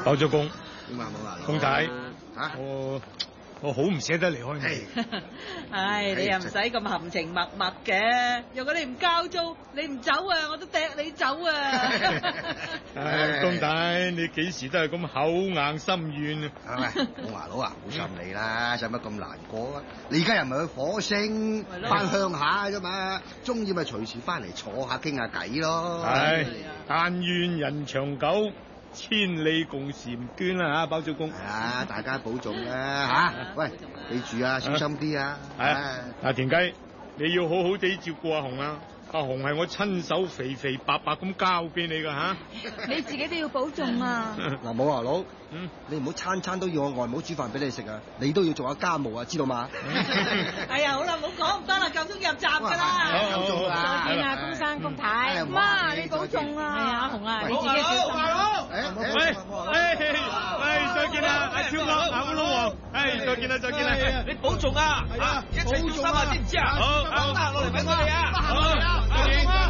包租公， 點啊，冇啊， 公仔， 嚇我好唔捨得離開你。 唉，你又唔使咁含情脈脈嘅。如果你唔交租，你唔走啊，我都掟你走啊！ 唉，公仔，你幾時都係咁口硬心軟啊？ 係咪？我華佬啊，好心你啦，使乜咁難過啊？你而家又唔係去火星，翻鄉下啫嘛，中意咪隨時翻嚟坐下傾下偈咯。 唉，但願人長久，千里共嬋娟啦嚇，包租公。 係啊，大家保重啦嚇。喂，記住啊，小心啲啊。 係田雞，你要好好地照顧阿紅啊！阿紅係我親手肥肥白白咁交俾你㗎嚇。 你自己都要保重啊！ 嗱，冇華佬，你唔好餐餐都要我外母煮飯俾你食啊！你都要做下家務啊，知道嘛？ 哎呀，好啦，唔好講咁多啦，夠鐘入閘㗎啦。 夠鐘啦！ 再見啊，公生公太，媽你保重啊！係啊，阿紅啊，你自己小心。 喂，再見啦，阿超哥，阿烏龍王，再見啦，再見啦， 你保重啊！一齊小心啊，知唔知啊？好，得落嚟揾我哋啊！ 好，